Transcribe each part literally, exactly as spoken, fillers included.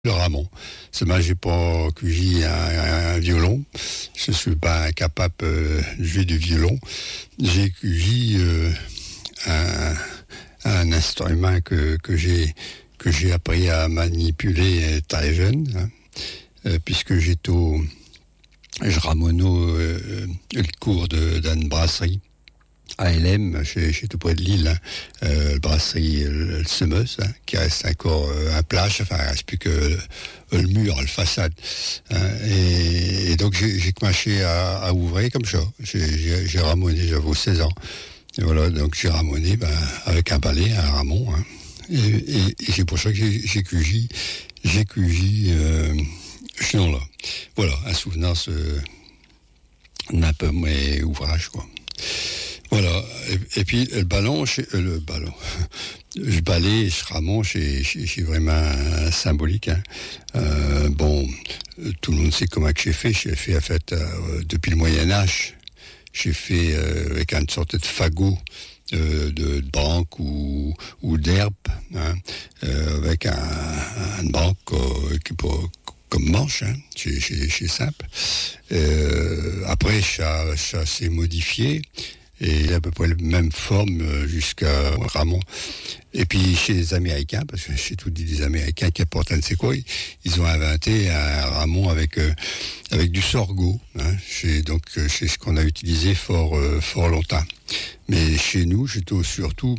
le Ramon. Seulement, j'ai pas cueilli un, un, un violon. Je suis pas incapable euh, de jouer du violon. J'ai cueilli euh, un, un instrument que, que j'ai que j'ai appris à manipuler très jeune, hein, euh, puisque j'étais au je ramono euh, le cours de, d'une brasserie à L M, chez, chez tout près de Lille, hein, euh, le brasserie le, le Semeuse, hein, qui reste encore euh, un plage, enfin, il ne reste plus que le, le mur, le façade. Hein, et, et donc, j'ai, j'ai commencé à, à ouvrir comme ça. J'ai, j'ai, j'ai ramoné, j'avais seize ans. Et voilà, donc j'ai ramoné ben, avec un balai, un ramon. Hein, et, et, et c'est pour ça que j'ai, j'ai cueilli, j'ai cueilli euh, ce nom-là. Voilà, un souvenir euh, d'un peu mes ouvrages, quoi. Voilà, et, et puis le ballon, chez, euh, le ballon, je balai, je ramon, c'est, c'est, c'est vraiment symbolique. Hein. Euh, bon, tout le monde sait comment que j'ai fait. J'ai fait, en fait, euh, depuis le Moyen-Âge, j'ai fait euh, avec une sorte de fagot euh, de, de branque ou, ou d'herbe, hein, euh, avec un, un branque euh, qui peut comme manche, hein, c'est, c'est, c'est simple. Euh, après, ça, ça s'est modifié. Et à peu près la même forme jusqu'à Ramon. Et puis chez les Américains, parce que j'ai tout dit des Américains qui apportent un de ces quoi, ils, ils ont inventé un Ramon avec euh, avec du sorgho. Hein, c'est donc c'est ce qu'on a utilisé fort euh, fort longtemps. Mais chez nous, j'étais surtout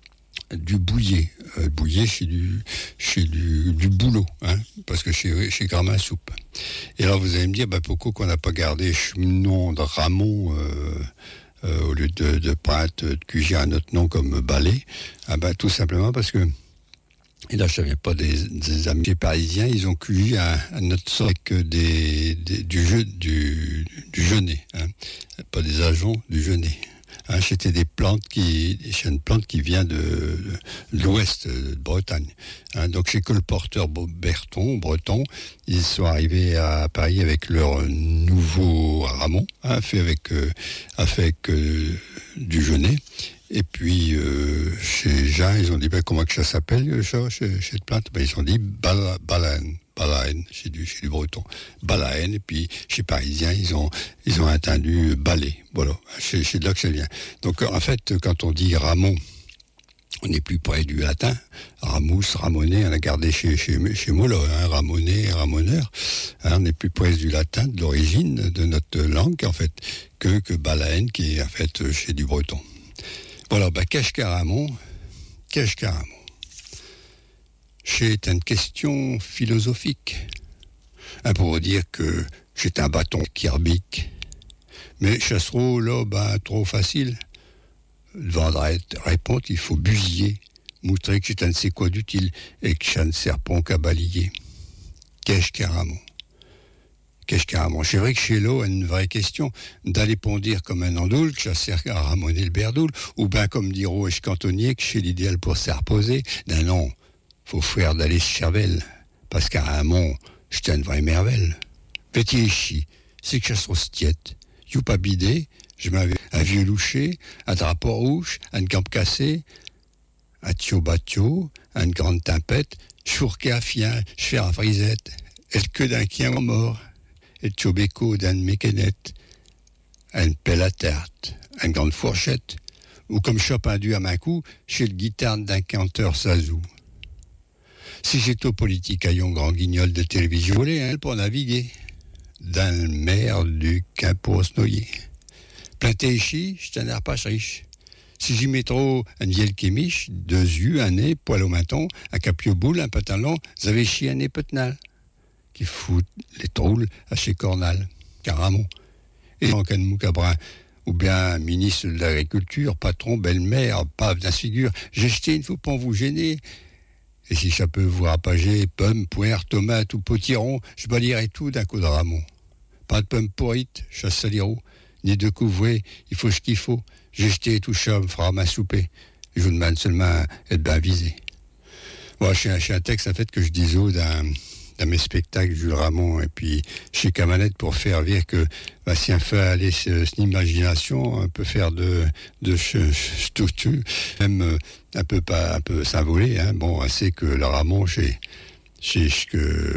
du bouillet. Euh, bouillet, c'est du c'est du du boulot, hein, parce que chez chez Gramin Soupe. Et alors vous allez me dire, bah pourquoi qu'on n'a pas gardé ce nom de Ramon euh, Euh, au lieu de, de pâte, de cueillir un autre nom comme balai, ah ben, tout simplement parce que, et là je ne savais pas des, des amis parisiens, ils ont cueilli un, un autre sort avec des, des, du, jeu, du, du genêt, hein, pas des ajoncs, du genêt. Hein, c'était des plantes qui, c'est une plante qui vient de, de l'ouest de Bretagne. Hein, donc c'est que le porteur Berton, breton, ils sont arrivés à Paris avec leur nouveau ramon, hein, fait avec, euh, avec euh, du genêt. Et puis euh, chez Jean, ils ont dit ben, comment que ça s'appelle ça, cette plante? Ben, ils ont dit bala, balaine. Balaine, c'est du, c'est du breton. Balaine, et puis chez Parisiens, ils ont, ils ont entendu balai. Voilà, c'est, c'est de là que ça vient. Donc en fait, quand on dit Ramon, on est plus près du latin. Ramus, ramoner, on a gardé chez, chez, chez Molo, hein, ramoner, ramoneur. Hein, on est plus près du latin, de l'origine de notre langue, en fait, que, que balaine, qui est en fait chez du breton. Voilà, bah, qu'est-ce qu'un Ramon? Qu'est-ce qu'un Ramon? C'est une question philosophique. Hein, pour dire que c'est un bâton qui arbique. Mais Chassereau, là, ben, trop facile. Devant la réponse, il faut busiller, montrer que c'est un de ces quoi d'utile et que ça ne sert pas qu'à balayer. Qu'est-ce qu'un Ramon? Qu'est-ce qu'un Ramon? C'est vrai que chez l'eau, une vraie question d'aller pondir comme un andoule, que ça sert à ramoner le berdoule, ou bien comme dit Roche Cantonnier, que c'est l'idéal pour se reposer. Ben non. Faut faire d'aller se cervelle, parce qu'à un mont, c'est une vraie merveille. Petit chi, c'est que ça se rostiette. You pas bidé, je m'avais un vieux loucher, un drapeau rouge, un camp cassé, un tio batio, une grande tempête, chourqué à fien, je fais un frisette, et le queue d'un chien mort, et le tio-béco d'un mécanette, une pelle à tarte, une grande fourchette, ou comme Chopin dû à main coup, chez le guitare d'un canteur sazou. Si j'étais au politique à yon grand guignol de télévision, je voulais hein, pour naviguer dans le mer du Quin pour se noyer. Plein téchi, je t'en ai pas riche. Si j'y mets trop un vieille kémiche, deux yeux, un nez, poil au menton, un capio boule, un pantalon, vous avez chié un nez petnal, qui fout les troules à chez Cornal, Caramon. Et donc un moucabrin, ou bien ministre de l'Agriculture, patron, belle-mère, pave d'un figure, j'ai jeté une fois pour vous gêner. Et si ça peut vous rapager, pommes, poires, tomates ou potirons, je balayerai tout d'un coup de Ramon. Pas de pommes pourrites, chasse saliro, ni de couvrées, il faut ce qu'il faut. J'ai jeté tout ça, me fera ma souper. Je vous demande seulement être bien visé. Moi, bon, j'ai un texte, en fait, que je disais d'un, d'un mes spectacles, Jules Ramon, et puis chez Camanette, pour faire dire que, bah, si on fait aller son imagination, on peut faire de, de ce, ce, même, euh, un peu pas un peu s'envoler, hein. Bon, c'est que le Ramon, c'est c'est ce que